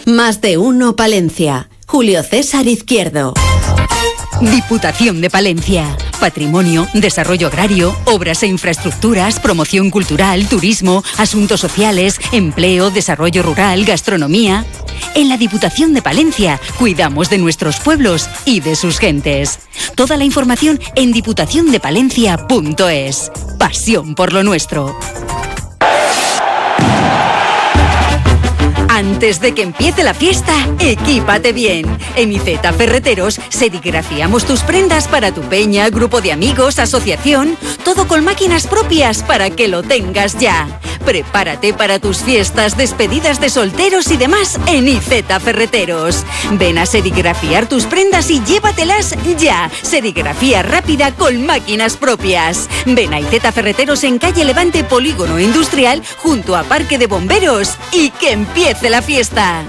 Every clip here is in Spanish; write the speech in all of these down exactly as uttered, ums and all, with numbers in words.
Más de uno Palencia. Julio César Izquierdo. Diputación de Palencia. Patrimonio, desarrollo agrario, obras e infraestructuras, promoción cultural, turismo, asuntos sociales, empleo, desarrollo rural, gastronomía. En la Diputación de Palencia cuidamos de nuestros pueblos y de sus gentes. Toda la información en diputación de palencia punto es. Pasión por lo nuestro. Antes de que empiece la fiesta, equípate bien. En Iceta Ferreteros serigrafiamos tus prendas para tu peña, grupo de amigos, asociación, todo con máquinas propias para que lo tengas ya. Prepárate para tus fiestas, despedidas de solteros y demás en Iceta Ferreteros. Ven a serigrafiar tus prendas y llévatelas ya. Serigrafía rápida con máquinas propias. Ven a Iceta Ferreteros en calle Levante, Polígono Industrial, junto a Parque de Bomberos, y que empiece la fiesta.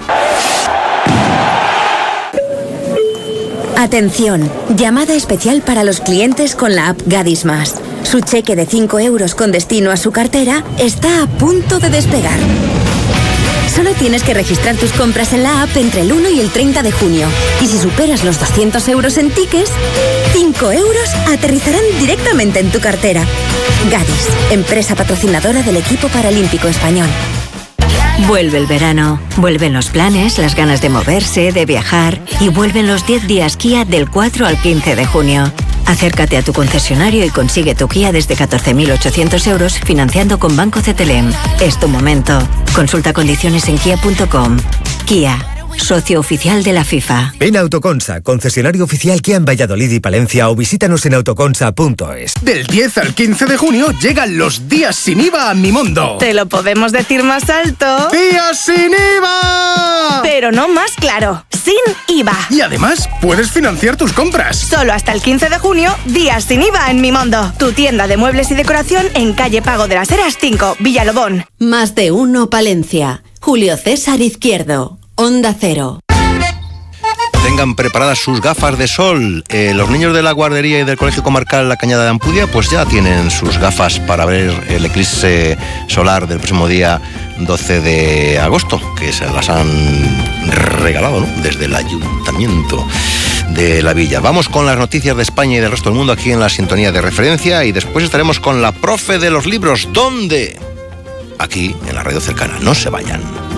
Atención, llamada especial para los clientes con la app Gadis Más. Su cheque de cinco euros con destino a su cartera está a punto de despegar. Solo tienes que registrar tus compras en la app entre el uno y el treinta de junio. Y si superas los doscientos euros en tickets, cinco euros aterrizarán directamente en tu cartera. Gadis, empresa patrocinadora del equipo paralímpico español. Vuelve el verano, vuelven los planes, las ganas de moverse, de viajar, y vuelven los diez días Kia del cuatro al quince de junio. Acércate a tu concesionario y consigue tu Kia desde catorce mil ochocientos euros financiando con Banco C T L M. Es tu momento. Consulta condiciones en kia punto com. Kia, socio oficial de la FIFA. Ven a Autoconsa, concesionario oficial Kia en Valladolid y Palencia, o visítanos en autoconsa punto es. Del diez al quince de junio llegan los días sin I V A a Mimondo. Te lo podemos decir más alto. ¡Días sin I V A! Pero no más claro, sin I V A. Y además puedes financiar tus compras. Solo hasta el quince de junio, días sin I V A en Mimondo. Tu tienda de muebles y decoración en calle Pago de las Heras cinco, Villalobón. Más de uno Palencia. Julio César Izquierdo. Onda Cero. Tengan preparadas sus gafas de sol. Eh, los niños de la guardería y del Colegio Comarcal La Cañada de Ampudia pues ya tienen sus gafas para ver el eclipse solar del próximo día doce de agosto, que se las han regalado, ¿no?, desde el Ayuntamiento de la Villa. Vamos con las noticias de España y del resto del mundo aquí en la sintonía de referencia, y después estaremos con la profe de los libros. ¿Dónde? Aquí en la radio cercana. No se vayan.